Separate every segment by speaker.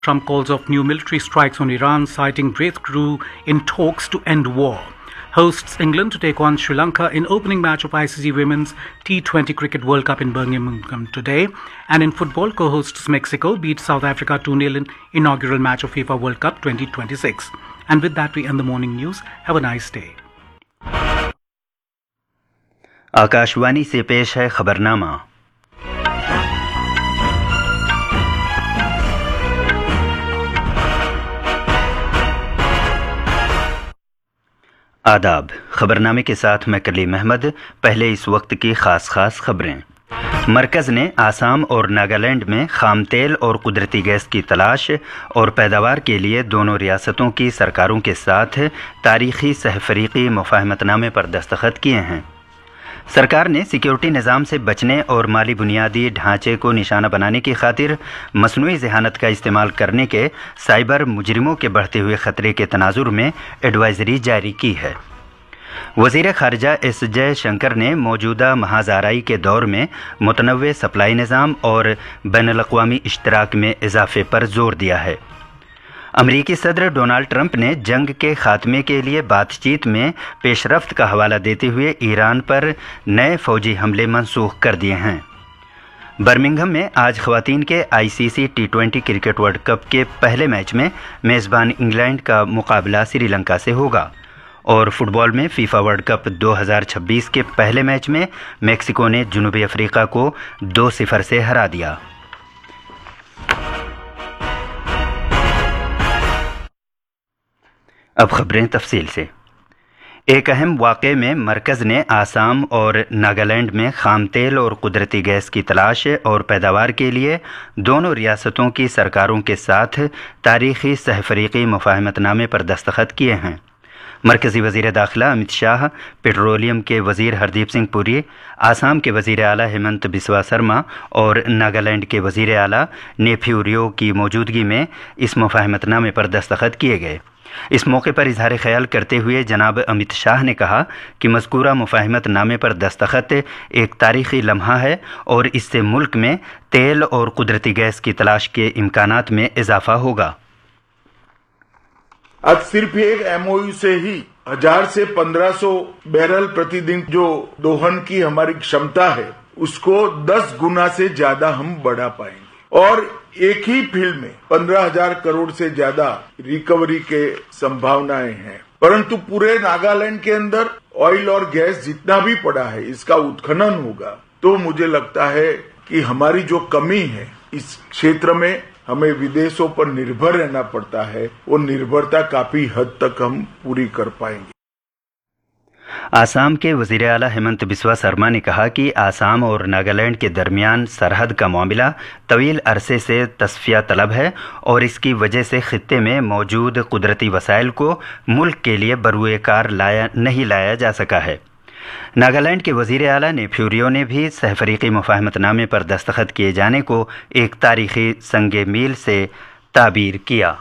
Speaker 1: Trump calls off new military strikes on Iran, citing breakthrough in talks to end war. Hosts England to take on Sri Lanka in opening match of ICC Women's T20 Cricket World Cup in Birmingham today. And in football, co-hosts Mexico beat South Africa 2-0 in inaugural match of FIFA World Cup 2026. And with that, we end the morning news. Have a nice day.
Speaker 2: Akashvani से पेश है खबरनामा। आदाब। खबरनामे के साथ मैं कलीम अहमद। पहले इस वक्त की खास खबरें। मरकज़ ने आसाम और नागालैंड में खाम तेल और कुदरती गैस की तलाश और पैदावार के लिए दोनों रियासतों की सरकारों के साथ तारीखी सहफरीकी मुफाहमतनामे पर दस्तखत किए हैं। सरकार ने सिक्योरिटी निज़ाम से बचने और माली बुनियादी ढांचे को निशाना बनाने की खातिर मसनूई ज़हानत का इस्तेमाल करने के साइबर मुजरिमों के बढ़ते हुए ख़तरे के तनाजुर में एडवाइजरी जारी की है। वज़ीर ख़ारिजा एस जयशंकर ने मौजूदा महाज़ाराई के दौर में मुतनव्वे सप्लाई निज़ाम और बैनुल-अक़वामी इश्तराक में इजाफ़े पर जोर दिया है। अमरीकी सदर डोनाल्ड ट्रंप ने जंग के खात्मे के लिए बातचीत में पेशरफ्त का हवाला देते हुए ईरान पर नए फौजी हमले मनसूख कर दिए हैं। बर्मिंघम में आज ख़वातीन के ICC T20 cricket world cup के पहले मैच में मेज़बान इंग्लैंड का मुकाबला श्रीलंका से होगा और फुटबॉल में फीफा वर्ल्ड कप 2026 के पहले मैच में मेक्सिको ने जनूबी अफ्रीका को 2-0 से हरा दिया। अब खबरें तफसील से। एक अहम वाक़े में मरकज़ ने आसाम और नागालैंड में खाम तेल और कुदरती गैस की तलाश और पैदावार के लिए दोनों रियासतों की सरकारों के साथ तारीखी सहफरीकी मुफाहमतनामे पर दस्तखत किए हैं। मरकज़ी वज़ीर दाखिला अमित शाह, पेट्रोलियम के वज़ीर हरदीप सिंह पुरी, आसाम के वज़ीर आला हेमंत बिस्वा शर्मा और नागालैंड के वज़ीर आला नेफ्यू रियो की मौजूदगी में इस मुफाहमतनामे पर दस्तखत किए गए। इस मौके पर इजहार ख्याल करते हुए जनाब अमित शाह ने कहा कि मज़कूरा मुफाहमतनामे पर दस्तखत एक तारीख़ी लम्हा है और इससे मुल्क में तेल और कुदरती गैस की तलाश के इम्कानात में इजाफा होगा।
Speaker 3: आज सिर्फ एक MOU से ही 1000 से 1500 बैरल प्रतिदिन जो दोहन की हमारी क्षमता है उसको 10 गुना से ज्यादा हम बढ़ा पाएंगे और एक ही फील्ड में 15,000 करोड़ से ज्यादा रिकवरी के संभावनाएं हैं। परंतु पूरे नागालैंड के अंदर ऑयल और गैस जितना भी पड़ा है इसका उत्खनन होगा तो मुझे लगता है कि हमारी जो कमी है इस क्षेत्र में हमें विदेशों पर निर्भर रहना पड़ता है, वो निर्भरता काफी हद तक हम पूरी कर पाएंगे।
Speaker 2: आसाम के वज़ीर आला हेमंत बिस्वा शर्मा ने कहा कि आसाम और नागालैंड के दरमियान सरहद का मामला तवील अरसे से तस्फिया तलब है और इसकी वजह से खित्ते में मौजूद कुदरती वसाइल को मुल्क के लिए बरूए कार नहीं लाया जा सका है। नागालैंड के वज़ीर आला नेफ्यू रियो ने भी सहफरीकी मुफाहमतनामे पर दस्तखत किए जाने को एक तारीखी संगे मील से ताबीर किया।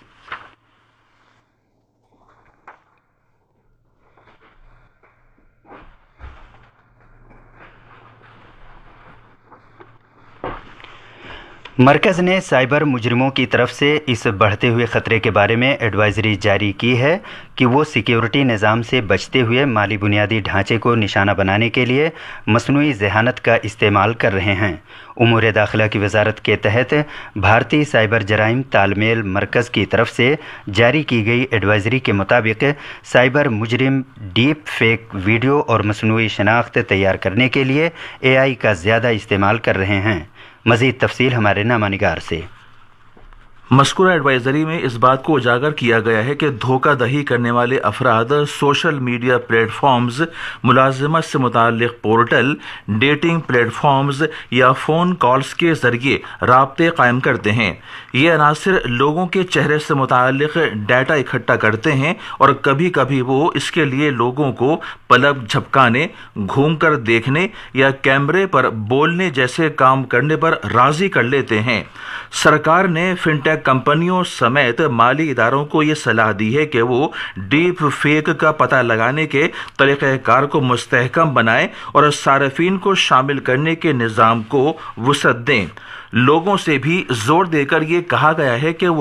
Speaker 2: मरकज़ ने साइबर मुजरिमों की तरफ से इस बढ़ते हुए ख़तरे के बारे में एडवाइजरी जारी की है कि वो सिक्योरिटी निज़ाम से बचते हुए माली बुनियादी ढांचे को निशाना बनाने के लिए मसनूई ज़हानत का इस्तेमाल कर रहे हैं। उमूर दाखिला की वजारत के तहत भारतीय साइबर जराइम तालमेल मरकज़ की तरफ से जारी की गई एडवाइजरी के मुताबिक साइबर मुजरिम डीप फेक वीडियो और मसनूई शनाख्त तैयार करने के लिए AI का ज़्यादा इस्तेमाल कर रहे हैं। मज़ीद तफसील हमारे नामानिगार से।
Speaker 4: मज़कूरा एडवाइजरी में इस बात को उजागर किया गया है कि धोखाधड़ी करने वाले अफराद सोशल मीडिया प्लेटफॉर्म्स, मुलाजमत से मुताल्लिक़ पोर्टल, डेटिंग प्लेटफॉर्म्स या फ़ोन कॉल्स के ज़रिए राब्ते कायम करते हैं। ये अनासिर लोगों के चेहरे से मुताल्लिक़ डाटा इकट्ठा करते हैं और कभी कभी वो इसके लिए लोगों को पलक झपकाने, घूम कर देखने या कैमरे पर बोलने जैसे काम करने पर राज़ी कर लेते हैं। सरकार ने फिनटेक कंपनियों समेत माली इदारों को ये सलाह दी है कि वो डीप फेक का पता लगाने के तरीक़ेकार को मुस्तहकम बनाएं और सार्फिन को शामिल करने के निज़ाम को वुसअत दें। लोगों से भी जोर देकर ये कहा गया है कि वो